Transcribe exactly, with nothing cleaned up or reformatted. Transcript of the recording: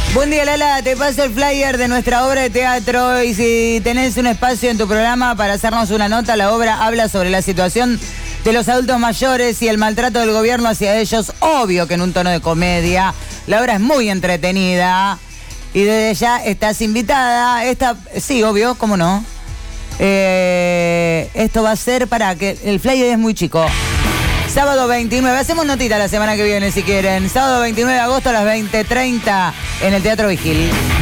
Buen día, Lala, te paso el flyer de nuestra obra de teatro y si tenés un espacio en tu programa para hacernos una nota, la obra habla sobre la situación de los adultos mayores y el maltrato del gobierno hacia ellos, obvio que en un tono de comedia. La obra es muy entretenida y desde ya estás invitada. Esta, sí, obvio, ¿cómo no? Eh, esto va a ser para que el flyer es muy chico. Sábado veintinueve, hacemos notita la semana que viene si quieren. Sábado veintinueve de agosto a las veinte treinta en el Teatro Vigil.